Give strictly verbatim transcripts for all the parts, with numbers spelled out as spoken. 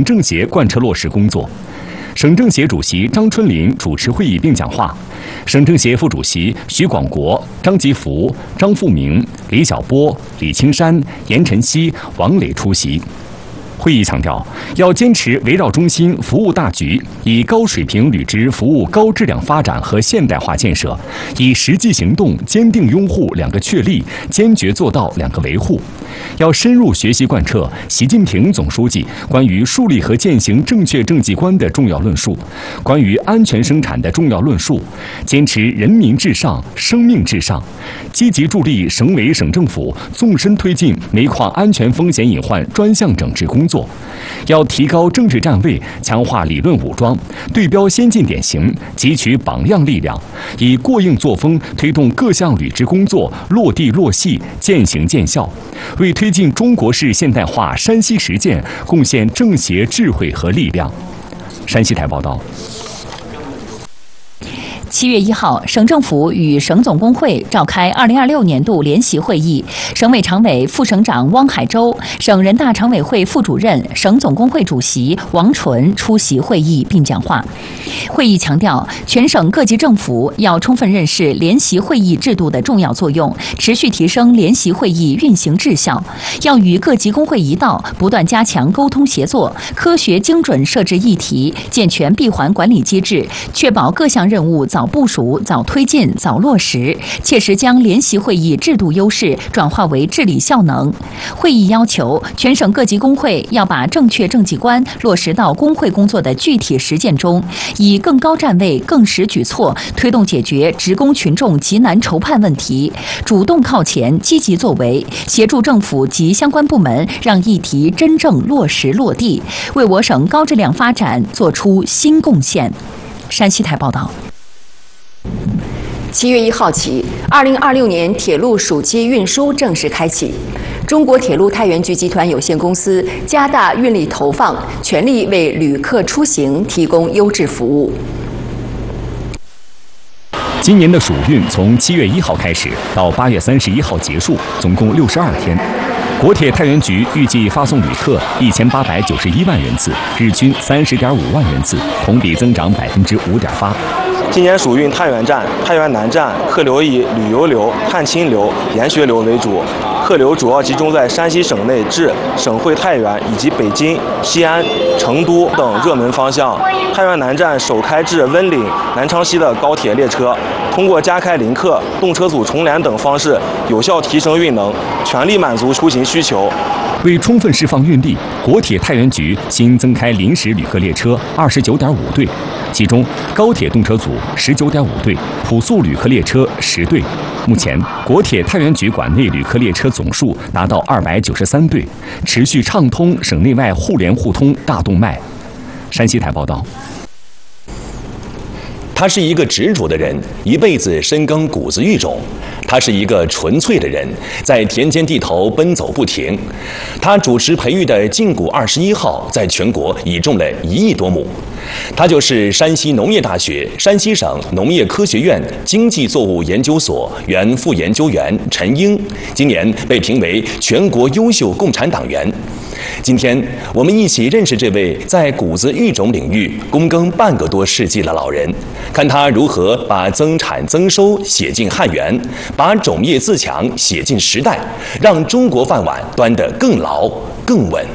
省政协贯彻落实工作。省政协主席张春林主持会议并讲话，省政协副主席徐广国、张吉福、张富明、李小波、李青山、严晨曦、王磊出席。会议强调，要坚持围绕中心服务大局，以高水平履职服务高质量发展和现代化建设，以实际行动坚定拥护两个确立，坚决做到两个维护。要深入学习贯彻习近平总书记关于树立和践行正确政绩观的重要论述，关于安全生产的重要论述，坚持人民至上、生命至上，积极助力省委省政府纵深推进煤矿安全风险隐患专项整治工作。要提高政治站位，强化理论武装，对标先进典型，汲取榜样力量，以过硬作风推动各项履职工作落地落细、渐行渐效，为推进中国式现代化山西实践贡献政协智慧和力量。山西台报道。 七月一号，省政府与省总工会召开二零二六年度联席会议，省委常委、副省长汪海洲、省人大常委会副主任、省总工会主席王纯出席会议并讲话。会议强调，全省各级政府要充分认识联席会议制度的重要作用，持续提升联席会议运行质效，要与各级工会一道，不断加强沟通协作，科学精准设置议题，健全闭环管理机制，确保各项任务早部署、早推进、早落实，切实将联席会议制度优势转化为治理效能。会议要求，全省各级工会要把正确政绩观落实到工会工作的具体实践中，以更高站位、更实举措推动解决职工群众急难愁盼问题，主动靠前、积极作为，协助政府及相关部门让议题真正落实落地，为我省高质量发展做出新贡献。山西台报道。 七月一号起，二零二六年铁路暑期运输正式开启。中国铁路太原局集团有限公司加大运力投放，全力为旅客出行提供优质服务。 今年的暑运从七月一号开始到八月三十一号结束，总共六十二天。国铁太原局预计发送旅客一千八百九十一万人次，日均三十点五万人次，同比增长百分之五点八。 今年暑运太原站、太原南站客流以旅游流、探亲流、研学流为主，客流主要集中在山西省内至省会太原以及北京、西安、成都等热门方向。太原南站首开至温岭、南昌西的高铁列车，通过加开临客、动车组重联等方式，有效提升运能，全力满足出行需求。 为充分释放运力，国铁太原局新增开临时旅客列车二十九点五对，其中高铁动车组十九点五对，普速旅客列车十对。目前，国铁太原局管内旅客列车总数达到二百九十三对，持续畅通省内外互联互通大动脉。山西台报道。 他是一个执着的人，一辈子深耕谷子育种。他是一个纯粹的人，在田间地头奔走不停。他主持培育的禁谷二十一号，在全国已种了一亿多亩。他就是山西农业大学、山西省农业科学院经济作物研究所原副研究员陈英，今年被评为全国优秀共产党员。今天，我们一起认识这位在谷子育种领域躬耕半个多世纪的老人，看他如何把增产增收写进汉源，把种业自强写进时代，让中国饭碗端得更牢更稳。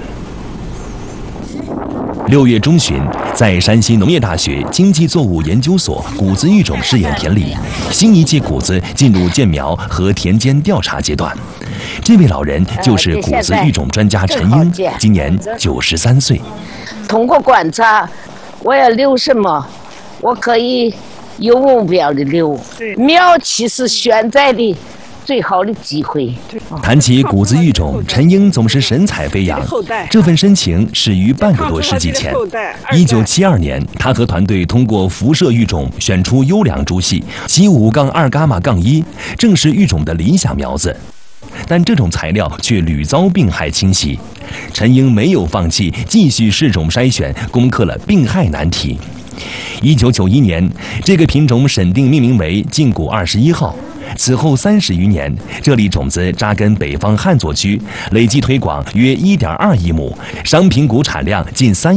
六月中旬，在山西农业大学经济作物研究所谷子育种试验田里，新一季谷子进入建苗和田间调查阶段。这位老人就是谷子育种专家陈英，今年九十三岁。 通过观察，我要留什么，我可以有目标的留。苗期是选在的最好的机会。 谈起谷子育种，陈英总是神采飞扬。这份深情始于半个多世纪前。一九七二年，他和团队通过辐射育种选出优良株系七五杠二伽马杠一，正是育种的理想苗子。但这种材料却屡遭病害侵袭，陈英没有放弃，继续试种筛选，攻克了病害难题。一九九一年，这个品种审定命名为禁谷二十一号。此后三十余年，这粒种子扎根北方汉左区，累计推广约一点二亿亩，商品谷产量近三。